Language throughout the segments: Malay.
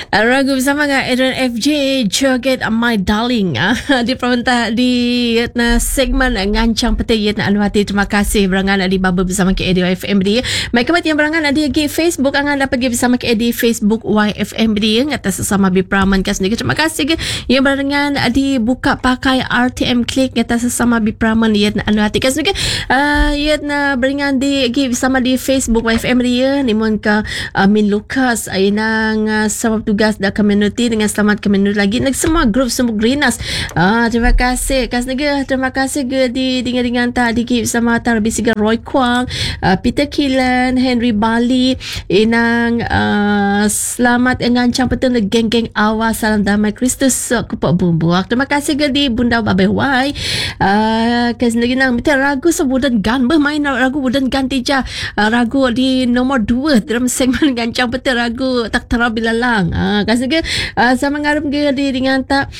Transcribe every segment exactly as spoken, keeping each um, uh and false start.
Ragu bersama dengan Adrian F J, Joget My Darling. Di pemerintah di na segmen ngancang peti na anu hati. Terima kasih berangan di baba bersama ke Edi Y F M D. Mai kemat yang berangan di di Facebook angan dapat pergi bersama ke Edi Facebook Y F M D atas sesama Bipraman kas sendiri. Terima kasih ke yang berangan di buka pakai R T M Klik atas sesama Bipraman ya anu hati kas sendiri. Uh, ya na berangan di di bersama di Facebook Y F M D ya nimun ka uh, Min Lucas ainang uh, sama tugas da community dengan selamat community lagi nak semua grup semua Greenas. Ah terima kasih kas negara, terima kasih ke di dengan dengan tadi sama Tarbi Sigar Roy Kwang, uh, Peter Killen, Henry Bali inang uh, selamat ngancang petun le geng-geng awas salam damai Kristus kupak bumbuak. Terima kasih ke di Bunda Babai Wai. Uh, kas negara nang minta ragu sebudan gan bermain ragu budan ganti ja uh, ragu di nomor dua dalam segmen ngancang petun ragu tak terabil lalang. Ah, kasi ke uh, sama ngarap ke di dengan tak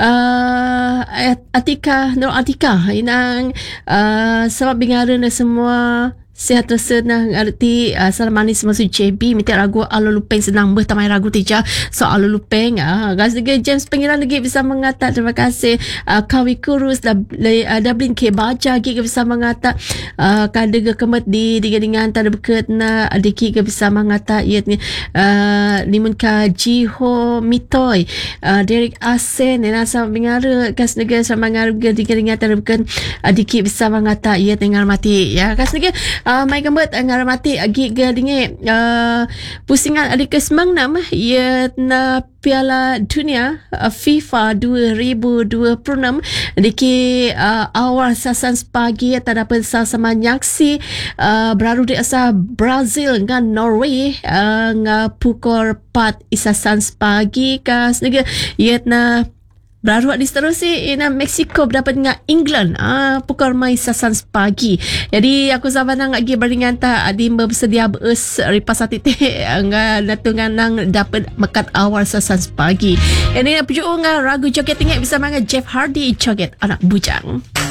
uh, Atika Nur Atika inang uh, sama bingaran semua sehat tersenang arti uh, salam manis masuk J B minta ragu alu lupeng senang bertamai ragu tija so alu lupeng ah gas juga James pengiran lagi bisa mengata terima kasih uh, Kawi Kurus uh, Dublin ke baca lagi bisa mengata uh, kada ke kemet di dengan dengan tak berket na adiki ke bisa mengata iat ni uh, limun ka Jiho Mitoy uh, Derek Asen dan sama bingara gas negara sama ngarap ke dengan dengan tak berket adiki bisa mengata iat dengan mati ya gas negara. Uh, mai gambat ngaramati agi gadinge uh, pusingan adik kesemang nama ia na Piala Dunia uh, FIFA dua ribu dua puluh enam diki uh, awal sasan pagi terdapat sama nyaksi uh, baru di asal Brazil dengan Norway uh, nga pukul empat isasan pagi kas negara ia na baru di seterusnya ina Mexico dapat dengan England ah pukul mai sasan pagi. Jadi aku sama nang lagi beringan ta adi bersedia beus ripas atite nga datungan nang dapat mekat awal sasan pagi. Ini pujuk nga ragu joget tinggal bisa manga Jeff Hardy joget anak bujang.